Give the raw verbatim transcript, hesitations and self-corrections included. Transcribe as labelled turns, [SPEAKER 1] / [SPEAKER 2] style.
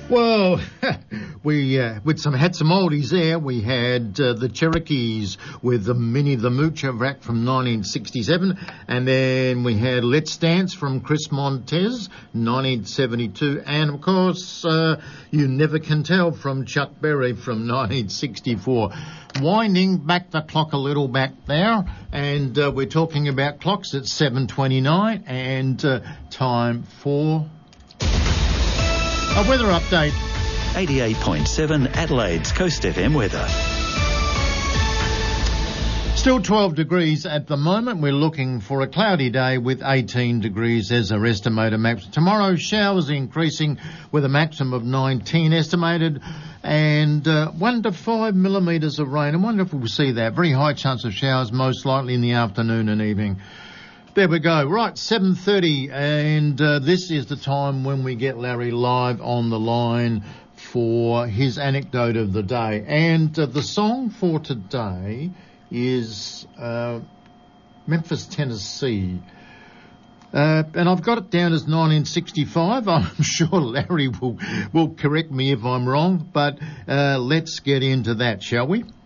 [SPEAKER 1] Well, we uh, with some had some oldies there. We had uh, the Cherokees with the Minnie the Moocher rack from nineteen sixty-seven, and then we had Let's Dance from Chris Montez, nineteen seventy-two, and of course uh, You Never Can Tell from Chuck Berry from nineteen sixty-four. Winding back the clock a little back there, and uh, we're talking about clocks at seven twenty-nine, and uh, time for a weather update.
[SPEAKER 2] eighty-eight point seven Adelaide's Coast F M weather.
[SPEAKER 1] Still twelve degrees at the moment. We're looking for a cloudy day with eighteen degrees as our estimated max. Tomorrow, showers increasing with a maximum of nineteen estimated, and uh, one to five millimetres of rain. I wonder if we'll see that. Very high chance of showers, most likely in the afternoon and evening. There we go. Right, seven thirty, and uh, this is the time when we get Larry live on the line for his anecdote of the day. And uh, the song for today is uh, Memphis, Tennessee. Uh, and I've got it down as nineteen sixty-five. I'm sure Larry will, will correct me if I'm wrong, but uh, let's get into that, shall we?